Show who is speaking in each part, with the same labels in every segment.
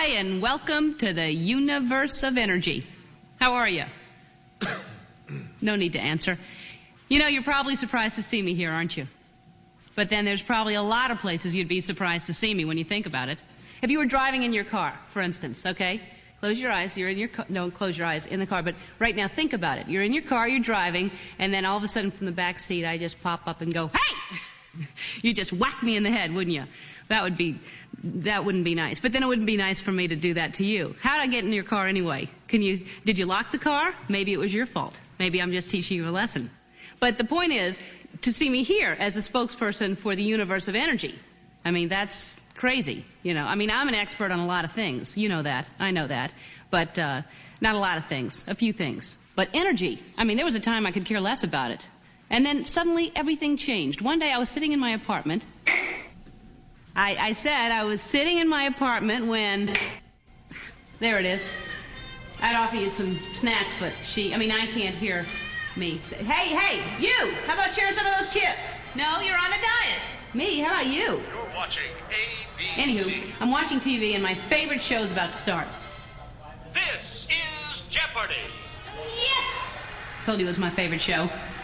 Speaker 1: and welcome to the universe of energy. How are you? No need to answer. You know, you're probably surprised to see me here, aren't you? But then there's probably a lot of places you'd be surprised to see me when you think about it. If you were driving in your car, for instance, okay? Close your eyes. You're in your car. No, close your eyes in the car. But right now, think about it. You're in your car, you're driving, and then all of a sudden from the back seat, I just pop up and go, "Hey!" You just whack me in the head, wouldn't you? That wouldn't be nice. But then it wouldn't be nice for me to do that to you. How'd I get in your car anyway? Did you lock the car? Maybe it was your fault. Maybe I'm just teaching you a lesson. But the point is to see me here as a spokesperson for the universe of energy. I mean, that's crazy. You know, I mean, I'm an expert on a lot of things. You know that. I know that. But not a lot of things. A few things. But energy, I mean, there was a time I could care less about it. And then suddenly everything changed. One day I was sitting in my apartment. I said I was sitting in my apartment when... There it is. I'd offer you some snacks, but I can't hear me. Hey, you! How about sharing some of those chips? No, you're on a diet. Me? How about you?
Speaker 2: You're watching ABC.
Speaker 1: Anywho, I'm watching TV and my favorite show's about to start.
Speaker 2: This is Jeopardy!
Speaker 1: Yes! Told you it was my favorite show.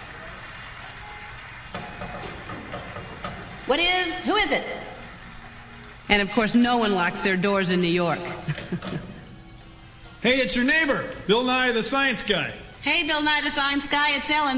Speaker 1: Who is it? And of course, no one locks their doors in New York.
Speaker 3: Hey, it's your neighbor, Bill Nye the Science Guy.
Speaker 1: Hey, Bill Nye the Science Guy, it's Ellen,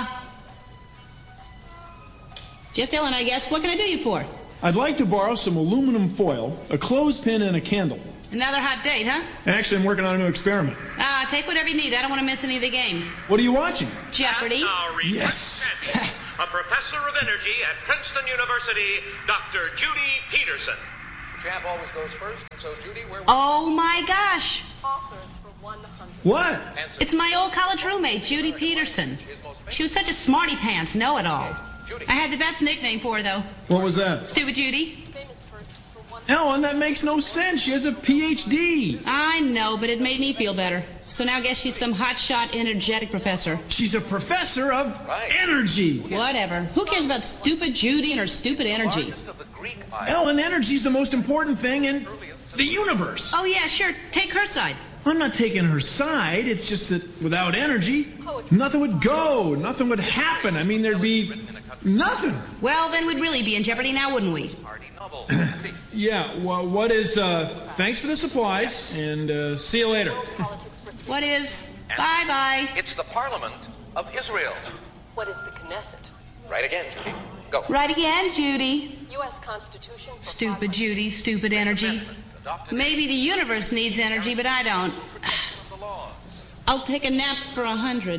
Speaker 1: Just Ellen, I guess. What can I do you for?
Speaker 3: I'd like to borrow some aluminum foil, a clothespin, and a candle.
Speaker 1: Another hot date, huh?
Speaker 3: Actually, I'm working on a new experiment.
Speaker 1: Take whatever you need. I don't want to miss any of the game.
Speaker 3: What are you watching?
Speaker 1: Jeopardy.
Speaker 2: And now
Speaker 3: Yes.
Speaker 2: a professor of energy at Princeton University, Dr. Judy Peterson.
Speaker 4: The champ always goes first, and so Judy, where was
Speaker 1: Oh my gosh.
Speaker 5: Authors for 100.
Speaker 3: What?
Speaker 4: Answer.
Speaker 1: It's my old college roommate, Judy Peterson. She was such a smarty pants, know-it-all.
Speaker 4: Judy.
Speaker 1: I had the best nickname for her, though.
Speaker 3: What was that?
Speaker 1: Stupid Judy.
Speaker 5: Famous first for 100.
Speaker 3: Ellen, that makes no sense. She has a PhD.
Speaker 1: I know, but it made me feel better. So now I guess she's some hotshot, energetic professor.
Speaker 3: She's a professor of
Speaker 4: Right.
Speaker 3: energy.
Speaker 1: Whatever. Who cares about stupid Judy and her stupid energy?
Speaker 4: Largest of the Greek islands.
Speaker 3: Ellen, energy's the most important thing in the universe.
Speaker 1: Oh, yeah, sure. Take her side.
Speaker 3: I'm not taking her side. It's just that without energy, nothing would go. Nothing would happen. I mean, there'd be nothing.
Speaker 1: Well, then we'd really be in jeopardy now, wouldn't we?
Speaker 4: Party novel.
Speaker 3: Yeah, well, what is, thanks for the supplies, and see you later.
Speaker 5: World politics for 3.
Speaker 1: What is? Bye-bye.
Speaker 4: It's the Parliament of Israel.
Speaker 5: What is the Knesset?
Speaker 4: Right again, Judy. Go.
Speaker 1: Right again, Judy.
Speaker 5: U.S. Constitution for
Speaker 1: Stupid
Speaker 5: 500.
Speaker 1: Judy, stupid energy.
Speaker 4: Adopted
Speaker 1: Maybe the universe needs energy, but I don't.
Speaker 4: of the laws.
Speaker 1: I'll take a nap for 100.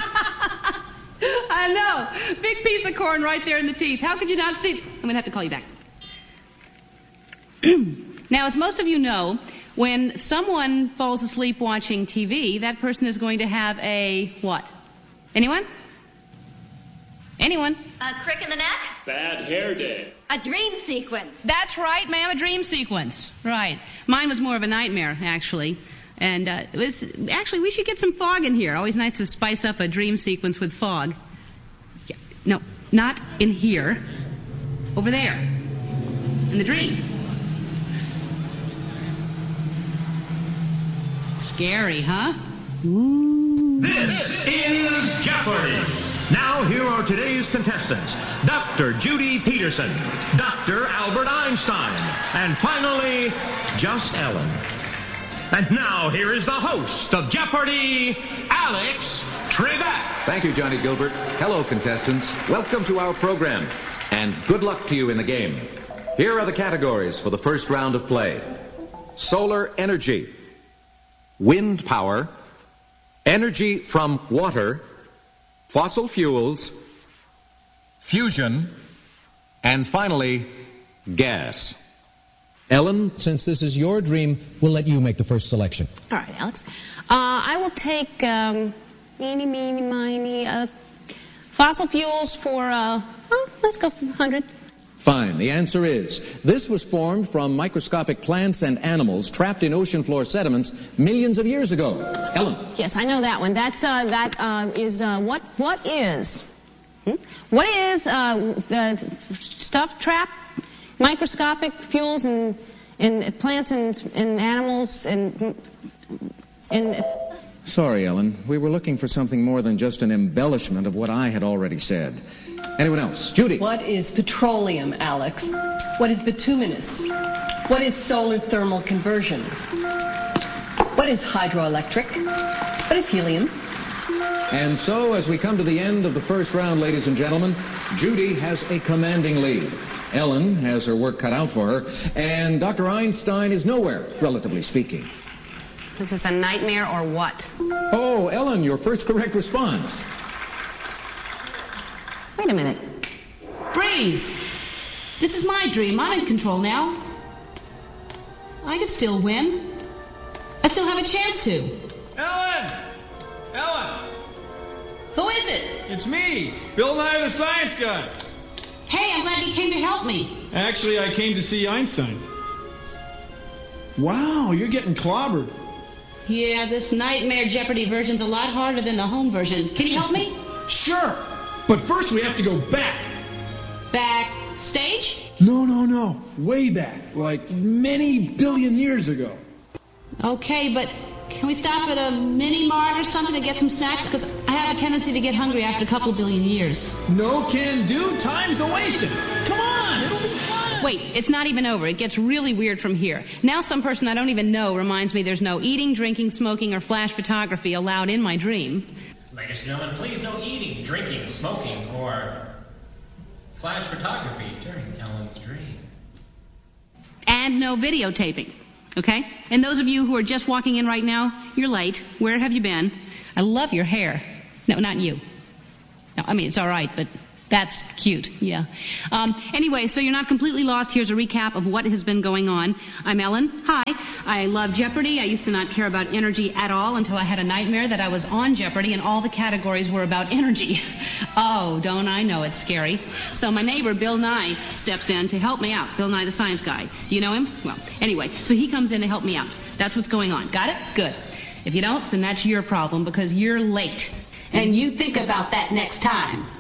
Speaker 1: I know. Big piece of corn right there in the teeth. How could you not see? I'm going to have to call you back. Now, as most of you know, when someone falls asleep watching TV, that person is going to have a what? Anyone? Anyone?
Speaker 6: A crick in the neck?
Speaker 7: Bad hair day.
Speaker 6: A dream sequence.
Speaker 1: That's right, ma'am, a dream sequence. Right. Mine was more of a nightmare, actually. And actually, we should get some fog in here. Always nice to spice up a dream sequence with fog. Yeah, no, not in here. Over there. In the dream. Scary, huh?
Speaker 2: This is Jeopardy! Now here are today's contestants, Dr. Judy Peterson, Dr. Albert Einstein, and finally, just Ellen. And now here is the host of Jeopardy, Alex Trebek.
Speaker 8: Thank you, Johnny Gilbert. Hello, contestants. Welcome to our program, and good luck to you in the game. Here are the categories for the first round of play. Solar energy, wind power, energy from water, fossil fuels, fusion, and finally, gas.
Speaker 9: Ellen, since this is your dream, we'll let you make the first selection.
Speaker 1: All right, Alex. I will take eeny, meeny, miny, fossil fuels for, let's go for 100.
Speaker 9: Fine. The answer is, this was formed from microscopic plants and animals trapped in ocean floor sediments millions of years ago. Ellen.
Speaker 1: Yes, I know that one. That's, what is? What is, the stuff trapped, microscopic fuels and in plants and in animals and in...
Speaker 9: Sorry, Ellen. We were looking for something more than just an embellishment of what I had already said. Anyone else? Judy.
Speaker 5: What is petroleum, Alex? What is bituminous? What is solar thermal conversion? What is hydroelectric? What is helium?
Speaker 9: And so, as we come to the end of the first round, ladies and gentlemen, Judy has a commanding lead. Ellen has her work cut out for her, and Dr. Einstein is nowhere, relatively speaking.
Speaker 1: Is this a nightmare or what?
Speaker 9: Oh, Ellen, your first correct response.
Speaker 1: Wait a minute. Freeze! This is my dream. I'm in control now. I can still win. I still have a chance to.
Speaker 3: Ellen! Ellen!
Speaker 1: Who is it?
Speaker 3: It's me, Bill Nye the Science Guy.
Speaker 1: Hey, I'm glad you came to help me.
Speaker 3: Actually, I came to see Einstein. Wow, you're getting clobbered.
Speaker 1: Yeah, this Nightmare Jeopardy version's a lot harder than the home version. Can you help me?
Speaker 3: Sure, but first we have to go back.
Speaker 1: Backstage?
Speaker 3: No. Way back, like many billion years ago.
Speaker 1: Okay, but can we stop at a mini-mart or something to get some snacks? Because I have a tendency to get hungry after a couple billion years.
Speaker 3: No can do, time's a-wasting. Come on, it'll be fun.
Speaker 1: Wait, it's not even over. It gets really weird from here. Now some person I don't even know reminds me there's no eating, drinking, smoking, or flash photography allowed in my dream.
Speaker 7: Ladies and gentlemen, please no eating, drinking, smoking, or flash photography during Ellen's dream.
Speaker 1: And no videotaping. Okay? And those of you who are just walking in right now, you're late. Where have you been? I love your hair. No, not you. No, I mean, it's all right, but that's cute. Yeah. Anyway, so you're not completely lost. Here's a recap of what has been going on. I'm Ellen. Hi. I love Jeopardy. I used to not care about energy at all until I had a nightmare that I was on Jeopardy and all the categories were about energy. Oh, don't I know it's scary. So my neighbor, Bill Nye, steps in to help me out. Bill Nye, the science guy. Do you know him? Well, anyway, so he comes in to help me out. That's what's going on. Got it? Good. If you don't, then that's your problem because you're late. And you think about that next time.